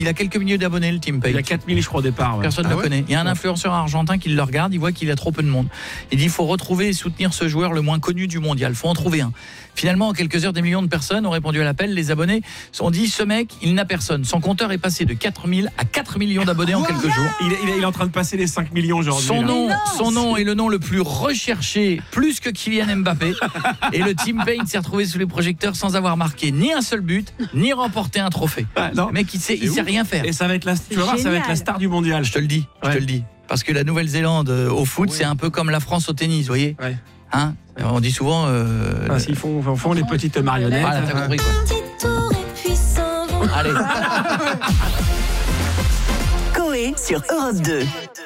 Il a quelques milliers d'abonnés, le Tim Payne. Il y a 4000, je crois, au départ. Ouais. Personne ne le connaît. Il y a un influenceur argentin qui le regarde, il voit qu'il a trop peu de monde. Il dit, il faut retrouver et soutenir ce joueur le moins connu du mondial. Il faut en trouver un. Finalement, en quelques heures, des millions de personnes ont répondu à l'appel. Les abonnés se sont dit, ce mec, il n'a personne. Son compteur est passé de 4000 à 4 millions d'abonnés en quelques jours. Il est en train de passer les 5 millions aujourd'hui. Son nom est le nom le plus recherché, plus que Kylian Mbappé. Et le Tim Payne s'est retrouvé sous les projecteurs sans avoir marqué ni un seul but, ni remporté un trophée. Le mec, il sait rien faire. Et ça va être tu vas voir, ça va être la star du mondial. Je te le dis. Parce que la Nouvelle-Zélande au foot, c'est un peu comme la France au tennis, vous voyez. Ouais. Hein, on dit souvent. Ils font les petites marionnettes. Voilà, t'as compris quoi. Allez. Coé sur Europe 2.